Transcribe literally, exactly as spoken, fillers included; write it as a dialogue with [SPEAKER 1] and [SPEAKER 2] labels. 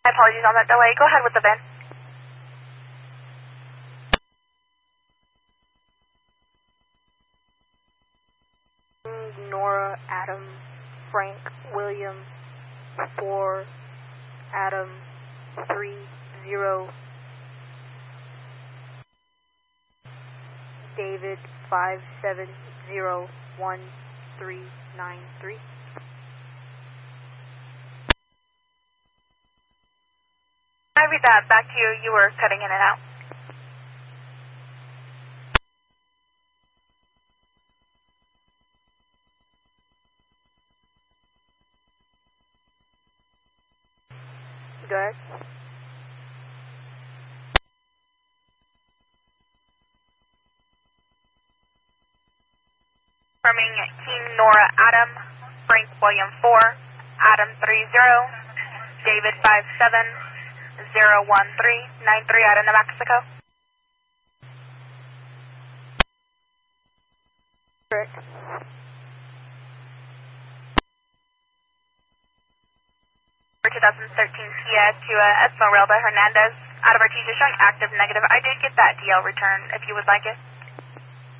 [SPEAKER 1] My apologies on that delay. Go ahead with the V I N.
[SPEAKER 2] Nora, Adam, Frank, William, four, Adam, three, zero, David, five, seven, zero, one, three, nine, three.
[SPEAKER 1] Can I read that back to you? You were cutting in and out.
[SPEAKER 2] Go ahead.
[SPEAKER 1] Confirming Team Nora, Adam, Frank, William, four, Adam, three, zero, David, five, seven, zero, one, three, nine, three out of New Mexico.
[SPEAKER 2] Correct.
[SPEAKER 1] For twenty thirteen Kia to uh, Esmeralda Hernandez, out of Artesia showing active negative. I did get that D L return if you would like it.